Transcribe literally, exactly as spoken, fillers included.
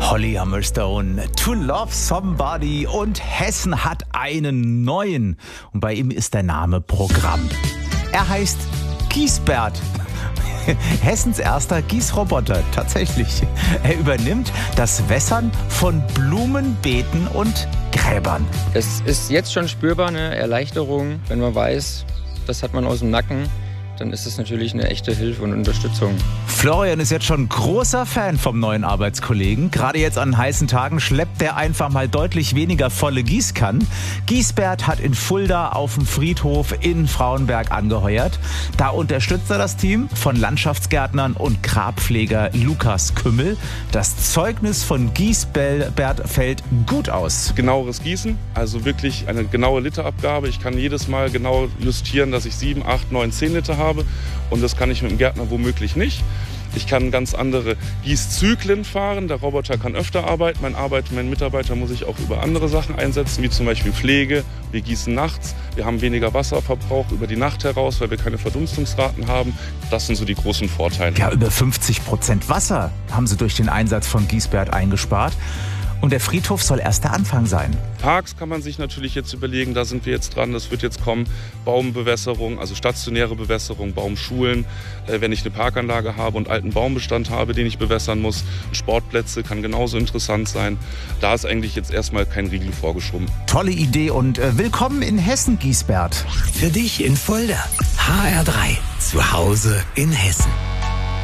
Holly Humberstone, To Love Somebody, und Hessen hat einen neuen. Und bei ihm ist der Name Programm. Er heißt Gießbert. Hessens erster Gießroboter, tatsächlich. Er übernimmt das Wässern von Blumenbeeten und Gräbern. Es ist jetzt schon spürbar eine Erleichterung, wenn man weiß, das hat man aus dem Nacken. Dann ist es natürlich eine echte Hilfe und Unterstützung. Florian ist jetzt schon großer Fan vom neuen Arbeitskollegen. Gerade jetzt an heißen Tagen schleppt er einfach mal deutlich weniger volle Gießkannen. Gießbert hat in Fulda auf dem Friedhof in Frauenberg angeheuert. Da unterstützt er das Team von Landschaftsgärtnern und Grabpfleger Lukas Kümmel. Das Zeugnis von Gießbert fällt gut aus. Genaueres Gießen, also wirklich eine genaue Literabgabe. Ich kann jedes Mal genau justieren, dass ich sieben, acht, neun, zehn Liter habe. Und das kann ich mit dem Gärtner womöglich nicht. Ich kann ganz andere Gießzyklen fahren. Der Roboter kann öfter arbeiten. Mein Arbeiter, mein Mitarbeiter muss ich auch über andere Sachen einsetzen, wie zum Beispiel Pflege. Wir gießen nachts. Wir haben weniger Wasserverbrauch über die Nacht heraus, weil wir keine Verdunstungsraten haben. Das sind so die großen Vorteile. Ja, über fünfzig Prozent Wasser haben sie durch den Einsatz von Gießbert eingespart. Und der Friedhof soll erst der Anfang sein. Parks kann man sich natürlich jetzt überlegen, da sind wir jetzt dran, das wird jetzt kommen. Baumbewässerung, also stationäre Bewässerung, Baumschulen. Äh, wenn ich eine Parkanlage habe und alten Baumbestand habe, den ich bewässern muss. Sportplätze kann genauso interessant sein. Da ist eigentlich jetzt erstmal kein Riegel vorgeschoben. Tolle Idee und äh, willkommen in Hessen, Gießbert. Für dich in Fulda. H R drei. Zu Hause in Hessen.